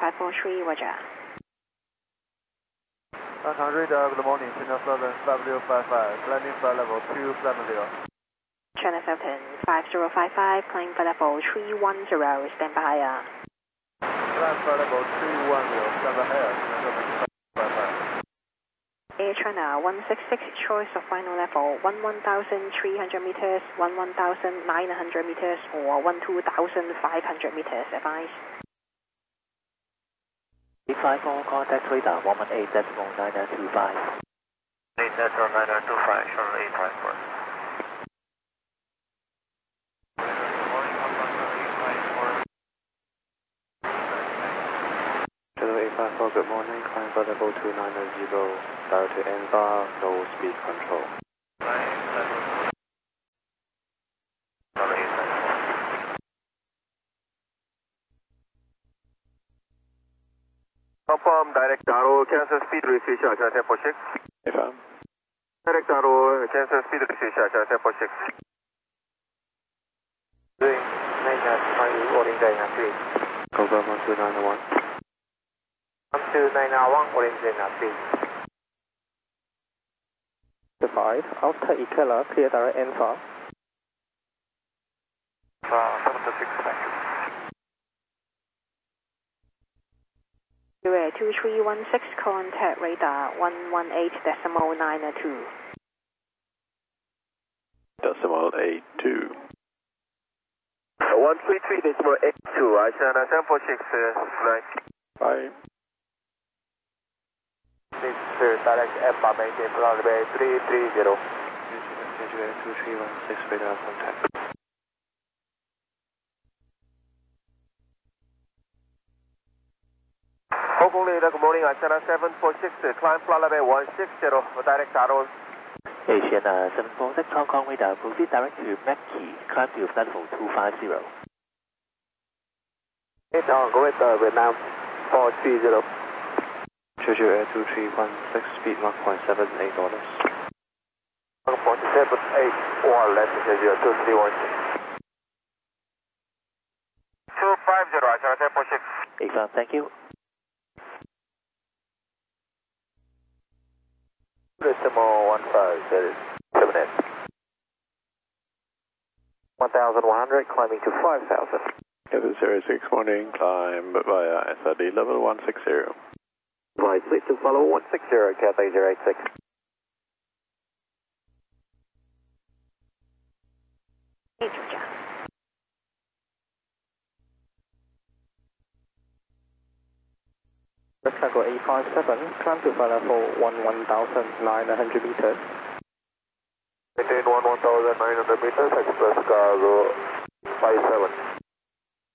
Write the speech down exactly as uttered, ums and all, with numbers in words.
five four three, Roger. Hong radar, good morning, China Southern five zero five five, landing flight level two seven zero. China Southern five zero five five, climb for level three one zero, stand by higher. Climb flight level three one zero, stand by higher, China Southern five five. Air China one six six, choice of final level one one thousand three hundred meters, one one thousand nine hundred meters, or one two thousand five hundred meters, advice. eight five four, contact radar one one eight decimal nine nine two five. eight decimal nine nine two five, shuttle eight five four. Shuttle eight five four, good morning, climb for level two nine zero, direct to N bar, no speed control. Confirm direct arrow, cancel speed, receive shot, China Tempo six. Affirm. Direct arrow, cancel speed, receive shot, China Tempo six. Doing nine knots, finally holding China three. Confirm one two nine one. one two nine one, holding China three. five, after Ikela, clear direct N far. Uh, seven to six, thank you. Zero two three one six, contact radar one one eight decimal nine two. Decimal eight two. one three three decimal eight two, I China Tempo six, flight. Bye. This is direct F bar maintain runway three three zero. two three one six, radar contact. Hong Kong radar, good morning, China seven four six, climb flight level one six zero, direct arrow. Asian uh, seven four six, Hong Kong radar, proceed direct to Mackie, climb to level two five zero. Eight Hong Kong radar, Vietnam four three zero. Jeju Air two three one six, speed Mach point seven eight dollars. Mach point seven eight, one left, Jeju two three one six. two five zero, China Tempo six. Affirm, thank you. Decimal one five seven eight. one thousand one hundred, climbing to five thousand. Kevin zero six morning, climb via S R D level one six zero. Flight please to follow one six zero, Cathay zero eight six. Hey, Georgia. Rectangle eight five seven, climb to flight level one one thousand nine hundred meters. Maintain one one thousand nine hundred meters.